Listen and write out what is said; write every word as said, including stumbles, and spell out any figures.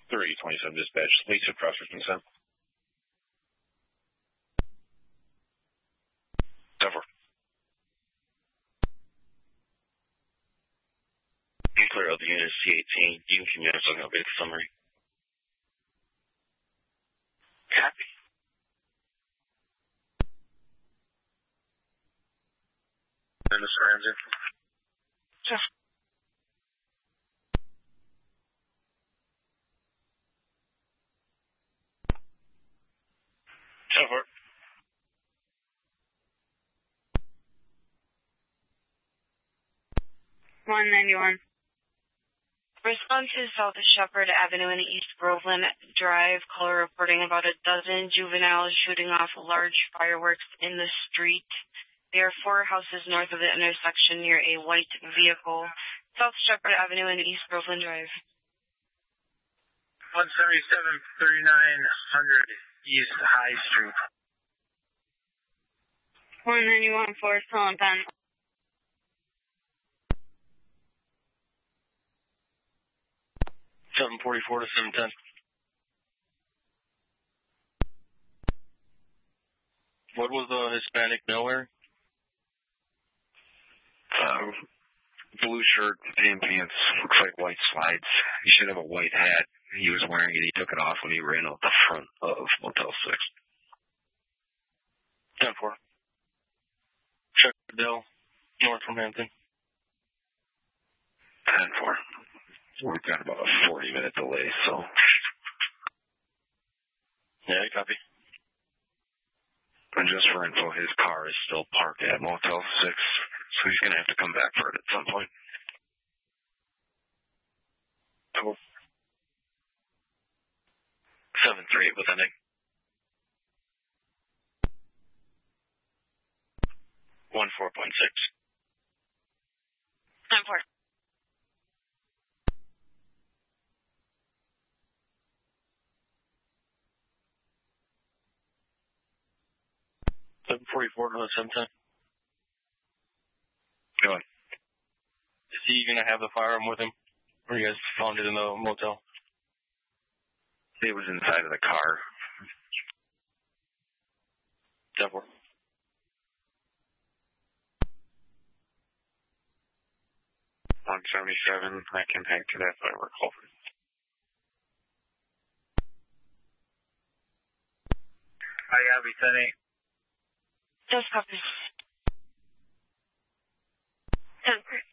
three twenty-seven dispatch. Lisa Crossers consent. Cover. Clear of the unit C eighteen. You can communicate something about the summary. Copy. And Mister Ramsey? Yes. Cover. one ninety-one. Response to South Shepherd Avenue and East Groveland Drive. Caller reporting about a dozen juveniles shooting off large fireworks in the street. There are four houses north of the intersection near a white vehicle. South Shepherd Avenue and East Groveland Drive. one seventy-seven thirty-nine hundred East High Street. one ninety-one Forest Hill and Penn. seven forty-four to seven ten. What was the Hispanic male wearing? Uh, blue shirt, tan pants, looks like white slides. He should have a white hat. He was wearing it. He took it off when he ran out the front of Motel six. ten four. Shepherdville, north from Hampton. ten four. We've got about a forty minute delay, so. Yeah, copy. And just for info, his car is still parked at Motel six, so he's going to have to come back for it at some point. Cool. seven three eight with ending. one four point six. ten four. seven forty-four to seven ten. Go ahead. Is he going to have the firearm with him? Or you guys found it in the motel? It was inside of the car. ten four. one seventy-seven, I can hang to that firework over. I got be ten eight. Just copy. ten three.